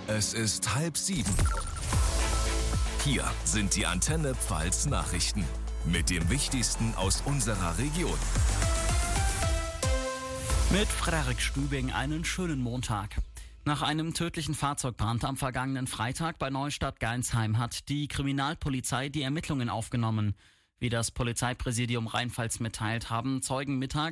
Es ist 6:30. Hier sind die Antenne Pfalz Nachrichten mit dem Wichtigsten aus unserer Region. Mit Frederik Stübing einen schönen Montag. Nach einem tödlichen Fahrzeugbrand am vergangenen Freitag bei Neustadt-Geinsheim hat die Kriminalpolizei die Ermittlungen aufgenommen. Wie das Polizeipräsidium Rheinpfalz mitteilt, haben Zeugen mittags